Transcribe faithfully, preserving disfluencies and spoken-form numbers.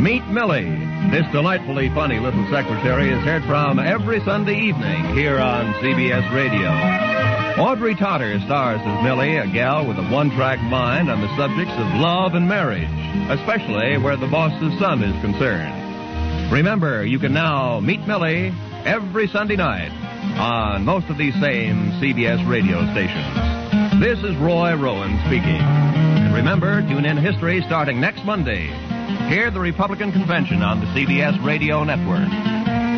Meet Millie. This delightfully funny little secretary is heard from every Sunday evening here on C B S Radio. Audrey Totter stars as Millie, a gal with a one-track mind on the subjects of love and marriage, especially where the boss's son is concerned. Remember, you can now meet Millie every Sunday night on most of these same C B S radio stations. This is Roy Rowan speaking. And remember, tune in History starting next Monday. Hear the Republican Convention on the C B S Radio Network.